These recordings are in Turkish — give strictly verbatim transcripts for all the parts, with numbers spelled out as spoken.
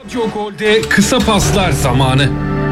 Radyo Gol'de kısa paslar zamanı.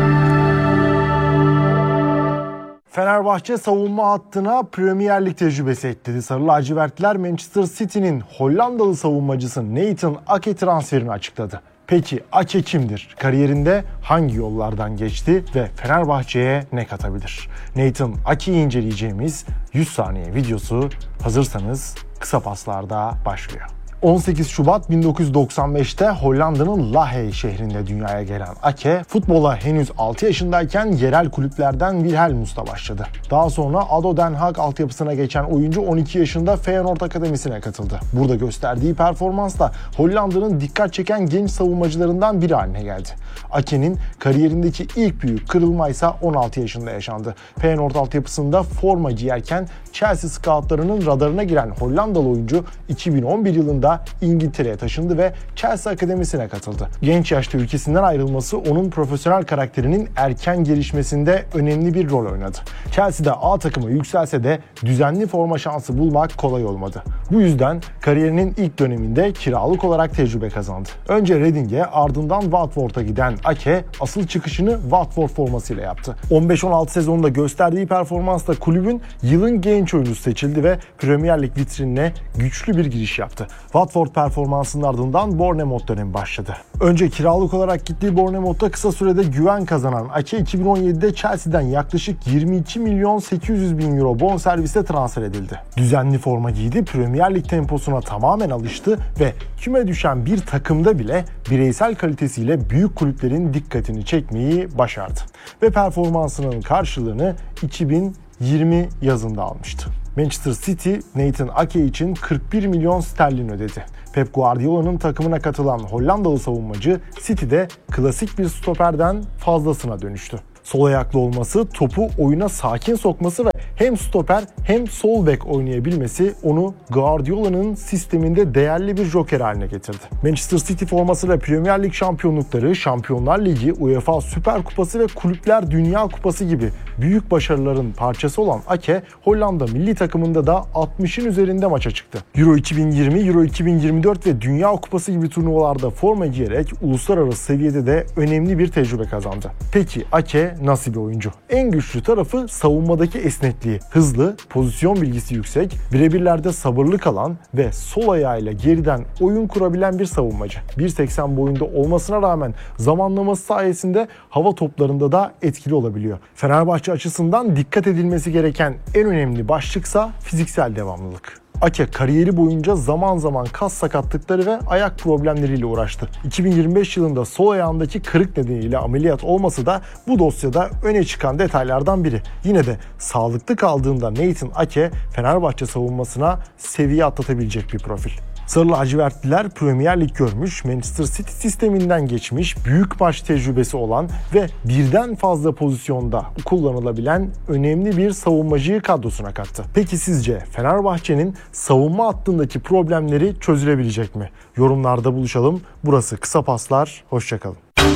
Fenerbahçe savunma hattına Premier Lig tecrübesi ekledi. Sarı lacivertliler Manchester City'nin Hollandalı savunmacısı Nathan Ake transferini açıkladı. Peki Ake kimdir? Kariyerinde hangi yollardan geçti ve Fenerbahçe'ye ne katabilir? Nathan Ake'yi inceleyeceğimiz yüz saniye videosu hazırsanız kısa paslarda başlıyor. on sekiz Şubat bin dokuz yüz doksan beşte Hollanda'nın Lahey şehrinde dünyaya gelen Ake, futbola henüz altı yaşındayken yerel kulüplerden Wilhelmus'ta başladı. Daha sonra A D O Den Haag altyapısına geçen oyuncu on iki yaşında Feyenoord Akademisi'ne katıldı. Burada gösterdiği performansla Hollanda'nın dikkat çeken genç savunmacılarından biri haline geldi. Ake'nin kariyerindeki ilk büyük kırılma ise on altı yaşında yaşandı. Feyenoord altyapısında forma giyerken Chelsea scoutlarının radarına giren Hollandalı oyuncu iki bin on bir yılında İngiltere'ye taşındı ve Chelsea Akademisi'ne katıldı. Genç yaşta ülkesinden ayrılması onun profesyonel karakterinin erken gelişmesinde önemli bir rol oynadı. Chelsea'de A takıma yükselse de düzenli forma şansı bulmak kolay olmadı. Bu yüzden kariyerinin ilk döneminde kiralık olarak tecrübe kazandı. Önce Reading'e, ardından Watford'a giden Ake asıl çıkışını Watford formasıyla yaptı. on beş on altı sezonunda gösterdiği performansla kulübün yılın genç oyuncusu seçildi ve Premier Lig vitrinine güçlü bir giriş yaptı. Watford performansının ardından Bournemouth dönemi başladı. Önce kiralık olarak gittiği Bournemouth'ta kısa sürede güven kazanan Ake iki bin on yedide Chelsea'den yaklaşık yirmi iki milyon sekiz yüz bin euro bonservisle transfer edildi. Düzenli forma giydi, Premier Lig temposuna tamamen alıştı ve küme düşen bir takımda bile bireysel kalitesiyle büyük kulüplerin dikkatini çekmeyi başardı. Ve performansının karşılığını iki bin yirmi yazında almıştı. Manchester City, Nathan Ake için kırk bir milyon sterlin ödedi. Pep Guardiola'nın takımına katılan Hollandalı savunmacı City'de klasik bir stoperden fazlasına dönüştü. Sol ayaklı olması, topu oyuna sakin sokması ve hem stoper hem sol bek oynayabilmesi onu Guardiola'nın sisteminde değerli bir joker haline getirdi. Manchester City formasıyla Premier Lig şampiyonlukları, Şampiyonlar Ligi, UEFA Süper Kupası ve Kulüpler Dünya Kupası gibi büyük başarıların parçası olan Ake, Hollanda milli takımında da altmışın üzerinde maça çıktı. Euro iki bin yirmi, Euro iki bin yirmi dört ve Dünya Kupası gibi turnuvalarda forma giyerek uluslararası seviyede de önemli bir tecrübe kazandı. Peki Ake nasıl bir oyuncu? En güçlü tarafı savunmadaki esnekliği. Hızlı, pozisyon bilgisi yüksek, birebirlerde sabırlı kalan ve sol ayağıyla geriden oyun kurabilen bir savunmacı. bir seksen boyunda olmasına rağmen zamanlaması sayesinde hava toplarında da etkili olabiliyor. Fenerbahçe açısından dikkat edilmesi gereken en önemli başlıksa fiziksel devamlılık. Ake kariyeri boyunca zaman zaman kas sakatlıkları ve ayak problemleriyle uğraştı. iki bin yirmi beş yılında sol ayağındaki kırık nedeniyle ameliyat olması da bu dosyada öne çıkan detaylardan biri. Yine de sağlıklı kaldığında Nathan Ake Fenerbahçe savunmasına seviye atlatabilecek bir profil. Sarı lacivertliler Premier Lig görmüş, Manchester City sisteminden geçmiş, büyük maç tecrübesi olan ve birden fazla pozisyonda kullanılabilen önemli bir savunmacıyı kadrosuna kattı. Peki sizce Fenerbahçe'nin savunma hattındaki problemleri çözülebilecek mi? Yorumlarda buluşalım. Burası Kısa Paslar. Hoşça kalın.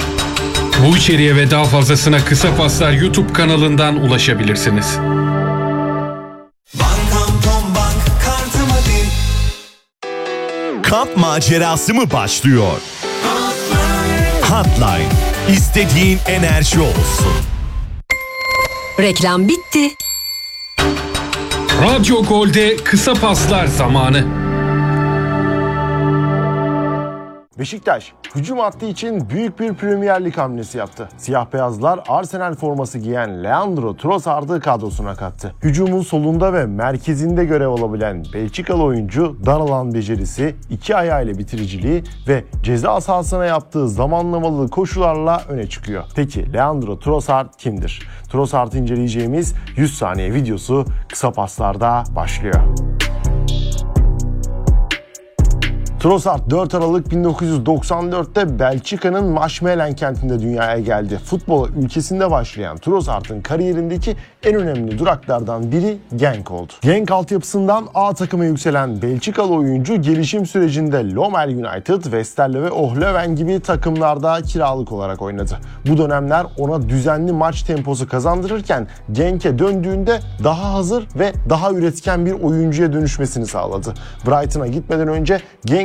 Bu içeriğe ve daha fazlasına Kısa Paslar YouTube kanalından ulaşabilirsiniz. Kamp macerası mı başlıyor? Hotline. İstediğin enerji olsun. Reklam bitti. Radyo Gol'de kısa paslar zamanı. Beşiktaş, hücum hattı için büyük bir Premier Lig hamlesi yaptı. Siyah beyazlar Arsenal forması giyen Leandro Trossard'ı kadrosuna kattı. Hücumun solunda ve merkezinde görev alabilen Belçikalı oyuncu daralan becerisi, iki ayağıyla bitiriciliği ve ceza sahasına yaptığı zamanlamalı koşularla öne çıkıyor. Peki Leandro Trossard kimdir? Trossard'ı inceleyeceğimiz yüz saniye videosu Kısa Paslar'da başlıyor. Trossard dört Aralık bin dokuz yüz doksan dörtte Belçika'nın Maasmechelen kentinde dünyaya geldi. Futbola ülkesinde başlayan Trossard'ın kariyerindeki en önemli duraklardan biri Genk oldu. Genk altyapısından A takıma yükselen Belçikalı oyuncu gelişim sürecinde Lommel United, Westerlo ve Ohlöven gibi takımlarda kiralık olarak oynadı. Bu dönemler ona düzenli maç temposu kazandırırken Genk'e döndüğünde daha hazır ve daha üretken bir oyuncuya dönüşmesini sağladı. Brighton'a gitmeden önce Genk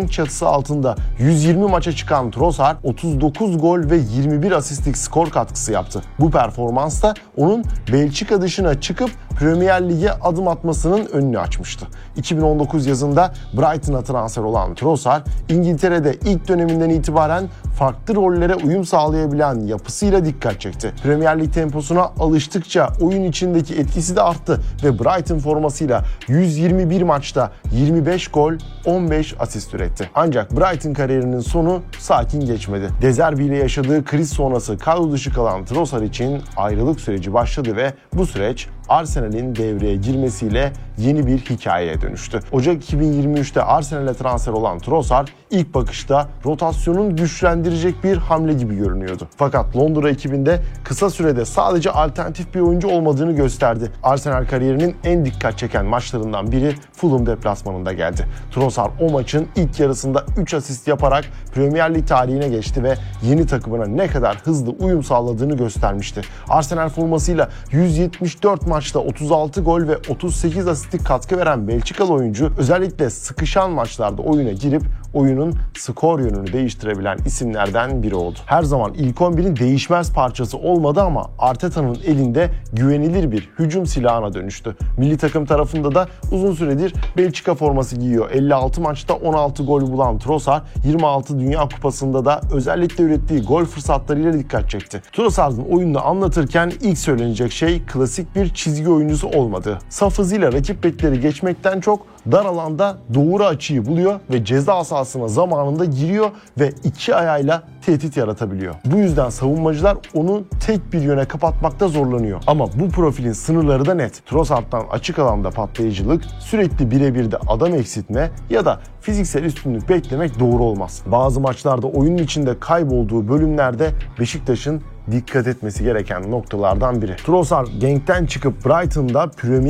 renk çatısı altında yüz yirmi maça çıkan Trossard otuz dokuz gol ve yirmi bir asistlik skor katkısı yaptı. Bu performans da onun Belçika dışına çıkıp Premier Lig'e adım atmasının önünü açmıştı. iki bin on dokuz yazında Brighton'a transfer olan Trossard, İngiltere'de ilk döneminden itibaren farklı rollere uyum sağlayabilen yapısıyla dikkat çekti. Premier Lig temposuna alıştıkça oyun içindeki etkisi de arttı ve Brighton formasıyla yüz yirmi bir maçta yirmi beş gol, on beş asist üretti. Ancak Brighton kariyerinin sonu sakin geçmedi. De Zerbi ile yaşadığı kriz sonrası kadro dışı kalan Trossard için ayrılık süreci başladı ve bu süreç Arsenal'in devreye girmesiyle yeni bir hikayeye dönüştü. Ocak iki bin yirmi üçte Arsenal'e transfer olan Trossard ilk bakışta rotasyonun güçlendirecek bir hamle gibi görünüyordu. Fakat Londra ekibinde kısa sürede sadece alternatif bir oyuncu olmadığını gösterdi. Arsenal kariyerinin en dikkat çeken maçlarından biri Fulham deplasmanında geldi. Trossard o maçın ilk yarısında üç asist yaparak Premier Lig tarihine geçti ve yeni takımına ne kadar hızlı uyum sağladığını göstermişti. Arsenal formasıyla yüz yetmiş dört maçta otuz altı gol ve otuz sekiz asistlik katkı veren Belçikalı oyuncu özellikle sıkışan maçlarda oyuna girip oyunun skor yönünü değiştirebilen isimlerden biri oldu. Her zaman ilk on birin değişmez parçası olmadı ama Arteta'nın elinde güvenilir bir hücum silahına dönüştü. Milli takım tarafında da uzun süredir Belçika forması giyiyor. elli altı maçta on altı gol bulan Trossard yirmi altı Dünya Kupası'nda da özellikle ürettiği gol fırsatlarıyla dikkat çekti. Trossard'ın oyununu anlatırken ilk söylenecek şey klasik bir çizgi oyuncusu olmadığı. Saf hızıyla rakip bekleri geçmekten çok dar alanda doğru açıyı buluyor ve ceza sahasına zamanında giriyor ve iki ayağıyla tehdit yaratabiliyor. Bu yüzden savunmacılar onu tek bir yöne kapatmakta zorlanıyor. Ama bu profilin sınırları da net. Trossard'dan açık alanda patlayıcılık, sürekli birebir de adam eksiltme ya da fiziksel üstünlük beklemek doğru olmaz. Bazı maçlarda oyunun içinde kaybolduğu bölümlerde Beşiktaş'ın dikkat etmesi gereken noktalardan biri. Trossard Genk'ten çıkıp Brighton'da Premier